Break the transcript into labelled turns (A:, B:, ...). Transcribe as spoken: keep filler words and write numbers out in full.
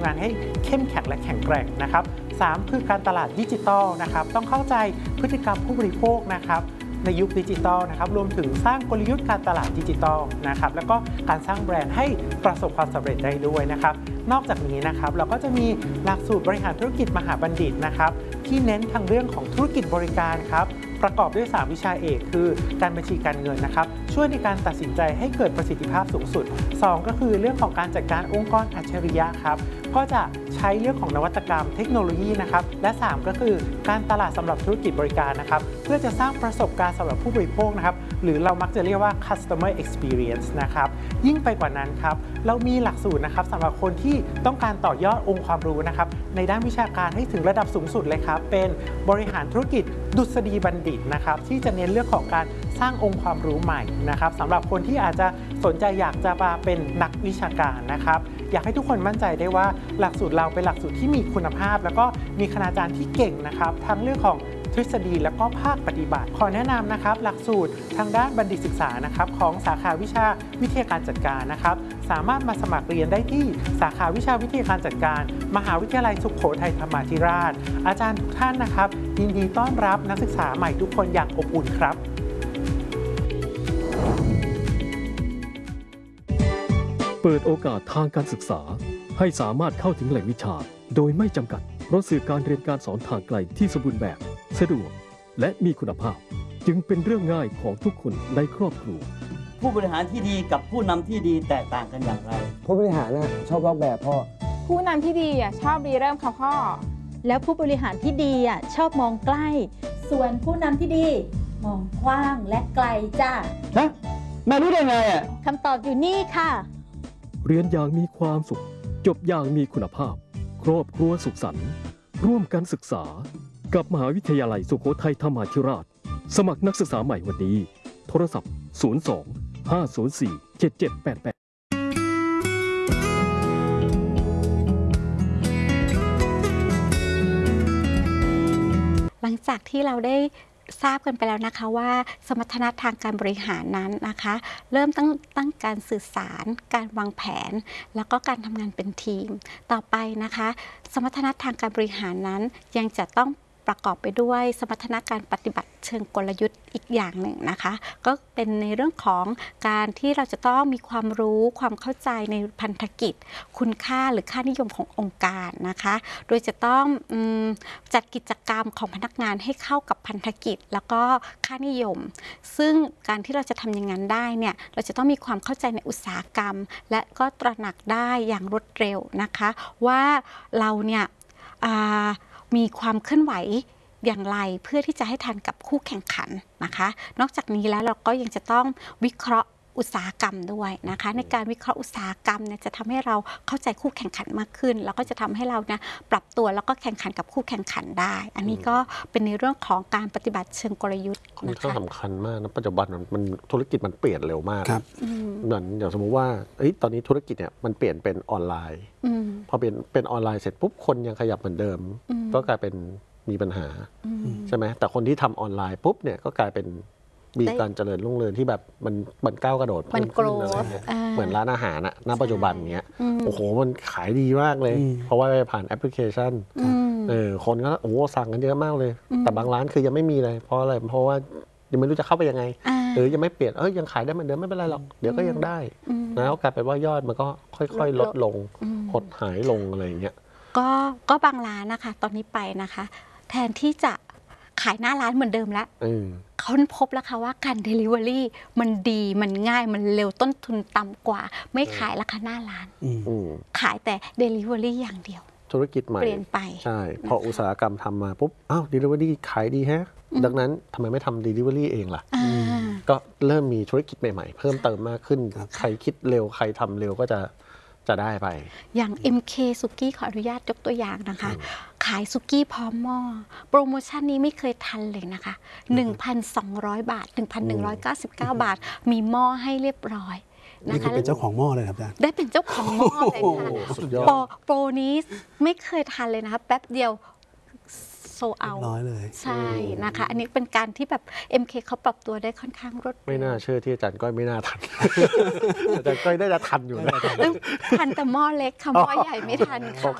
A: านให้เข้มแข็งและแข็งแกร่งนะครับสามคือการตลาดดิจิทัลนะครับต้องเข้าใจพฤติกรรมผู้บริโภคนะครับในยุคดิจิทัลนะครับรวมถึงสร้างกลยุทธ์การตลาดดิจิทัลนะครับแล้วก็การสร้างแบรนด์ให้ประสบความสำเร็จได้ด้วยนะครับนอกจากนี้นะครับเราก็จะมีหลักสูตรบริหารธุรกิจมหาบัณฑิตนะครับที่เน้นทางเรื่องของธุรกิจบริการครับประกอบด้วยสามวิชาเอกคือการบัญชีการเงินนะครับช่วยในการตัดสินใจให้เกิดประสิทธิภาพสูงสุดสองก็คือเรื่องของการจัดการองค์กรอัจฉริยะครับก็จะใช้เรื่องของนวัตกรรมเทคโนโลยีนะครับและสามก็คือการตลาดสำหรับธุรกิจบริการนะครับเพื่อจะสร้างประสบการณ์สำหรับผู้บริโภคนะครับหรือเรามักจะเรียกว่า customer experience นะครับยิ่งไปกว่านั้นครับเรามีหลักสูตรนะครับสำหรับคนที่ต้องการต่อยอดองค์ความรู้นะครับในด้านวิชาการให้ถึงระดับสูงสุดเลยครับเป็นบริหารธุรกิจดุษฎีบัณฑิตนะครับที่จะเน้นเรื่องของการสร้างองค์ความรู้ใหม่นะครับสำหรับคนที่อาจจะสนใจอยากจะมาเป็นนักวิชาการนะครับอยากให้ทุกคนมั่นใจได้ว่าหลักสูตรเราเป็นหลักสูตรที่มีคุณภาพแล้วก็มีคณาจารย์ที่เก่งนะครับทั้งเรื่องของทฤษฎีและก็ภาคปฏิบัติขอแนะนำนะครับหลักสูตรทางด้านบัณฑิตศึกษานะครับของสาขาวิชาวิทยาการจัดการนะครับสามารถมาสมัครเรียนได้ที่สาขาวิชาวิทยาการจัดการมหาวิทยาลัยสุโขทัยธรรมาธิราชอาจารย์ทุกท่านนะครับยินดีต้อนรับนักศึกษาใหม่ทุกคนอย่างอบอุ่นครับ
B: เปิดโอกาสทางการศึกษาให้สามารถเข้าถึงแหล่งวิชาโดยไม่จำกัดเพราะสื่อการเรียนการสอนทางไกลที่สมบูรณ์แบบสะดวกและมีคุณภาพจึงเป็นเรื่องง่ายของทุกคนในครอบครัว
C: ผู้บริหารที่ดีกับผู้นำที่ดีแตกต่างกันอย่างไร
D: ผู้บริหารนะชอบลอกแบบพ่อ
E: ผู้นำที่ดีอ่ะชอบรีเริ่มค่ะพ่อ
F: แล้วผู้บริหารที่ดีอ่ะชอบมองใกล้ส่วนผู้นำที่ดีมองกว้างและไกลจ้า
D: ฮะแม่รู้ได้ไงอ่ะ
F: คำตอบอยู่นี่ค่ะ
B: เรียนอย่างมีความสุขจบอย่างมีคุณภาพครอบครัวสุขสันต์ร่วมกันศึกษากับมหาวิทยาลัยสุโขทัยธรรมาธิราชสมัครนักศึกษาใหม่วันนี้โทรศัพท์ศูนย์ สอง ห้า ศูนย์ สี่ เจ็ด เจ็ด แปด แปด
G: หลังจากที่เราได้ทราบกันไปแล้วนะคะว่าสมรรถนะทางการบริหารนั้นนะคะเริ่มตั้งตั้งการสื่อสารการวางแผนแล้วก็การทำงานเป็นทีมต่อไปนะคะสมรรถนะทางการบริหารนั้นยังจะต้องประกอบไปด้วยสมรรถนะการปฏิบัติเชิงกลยุทธ์อีกอย่างหนึ่งนะคะก็เป็นในเรื่องของการที่เราจะต้องมีความรู้ความเข้าใจในพันธกิจคุณค่าหรือค่านิยมขององค์การนะคะโดยจะต้องจัดกิจกรรมของพนักงานให้เข้ากับพันธกิจแล้วก็ค่านิยมซึ่งการที่เราจะทำอย่างนั้นได้เนี่ยเราจะต้องมีความเข้าใจในอุตสาหกรรมและก็ตระหนักได้อย่างรวดเร็วนะคะว่าเราเนี่ยมีความเคลื่อนไหวอย่างไรเพื่อที่จะให้ทันกับคู่แข่งขันนะคะนอกจากนี้แล้วเราก็ยังจะต้องวิเคราะห์อุตสาหกรรมด้วยนะคะในการวิเคราะห์อุตสาหกรรมเนี่ยจะทำให้เราเข้าใจคู่แข่งขันมากขึ้นแล้วก็จะทำให้เราเนี่ยปรับตัวแล้วก็แข่งขันกับคู่แข่งขันได้อันนี้ก็เป็นในเรื่องของการปฏิบัติเชิงกลยุทธ์
H: นะคะก็สำคัญมากนะปัจจุบันมันธุรกิจมันเปลี่ยนเร็วมากเหมือนอย่างสมมติว่าตอนนี้ธุรกิจเนี่ยมันเปลี่ยนเป็นออนไลน์พอเป็นเป็นออนไลน์เสร็จปุ๊บคนยังขยับเหมือนเดิมก็กลายเป็นมีปัญหาใช่ไหมแต่คนที่ทำออนไลน์ปุ๊บเนี่ยก็กลายเป็นมีการเจริญรุ่งเรืองที่แบบมันมันก้าวกระโดดเพิ่มขึ้นอะไรเงี้ยเหมือนร้านอาหารอะณปัจจุบันเนี้ยโอ้โหมันขายดีมากเลยเพราะว่าผ่านแอปพลิเคชันเออคนก็โอ้สั่งกันเยอะมากเลยแต่บางร้านคือยังไม่มีเลยเพราะอะไรเพราะว่ายังไม่รู้จะเข้าไปยังไงหรือยังไม่เปลี่ยนเอ้ยยังขายได้เหมือนเดิมไม่เป็นไรหรอกเดี๋ยวก็ยังได้แล้วกลายเป็นว่ายอดมันก็ค่อยๆลดลงหดหายลงอะไรอย่างเงี้ย
G: ก็ก็บางร้านนะคะตอนนี้ไปนะคะแทนที่จะขายหน้าร้านเหมือนเดิมแล้วเขาพบแล้วค่ะว่าการ Delivery มันดีมันง่ายมันเร็วต้นทุนต่ำกว่าไม่ขายราคาหน้าร้านขายแต่ Delivery อย่างเดียว
H: ธุรกิจใหม่
G: เปลี่ยนไป
H: ใช่พออุตสาหกรรมทำมาปุ๊บอ้าว Delivery ขายดีแฮะดังนั้นทำไมไม่ทำ Delivery เองล่ะก็เริ่มมีธุรกิจใหม่ๆเพิ่มเติมมากขึ้นใครคิดเร็วใครทำเร็วก็จะจะได้ไป
G: อย่าง เอ็ม เค สุกี้ขออนุญาตยกตัวอย่างนะคะขายสุกี้พร้อมหม้อโปรโมชั่นนี้ไม่เคยทันเลยนะคะ หนึ่งพันสองร้อย บาท หนึ่งพันหนึ่งร้อยเก้าสิบเก้า บาทมีหม้อให้เรียบร้อย
D: นะคะเป็นเจ้าของหม้อเลยครับอาจารย์
G: ได้เป็นเจ้าของหม้อเลยค่ะโปรโปรนี้ไม่เคยทันเลยนะคะแป๊บเดียวโซเอา
D: น้อยเลย
G: ใช่นะคะอันนี้เป็นการที่แบบ เอ็ม เค เขาปรับตัวได้ค่อนข้างรวดเร็ว
H: ไม่น่าเชื่อที่อาจารย์ก้อยไม่น่าทันอาจารย์ก้อยได้จะทันอยู่นะ
G: ทันแต่หม้อเล็กค่ะหม้อใหญ่ไม่ทันค่ะ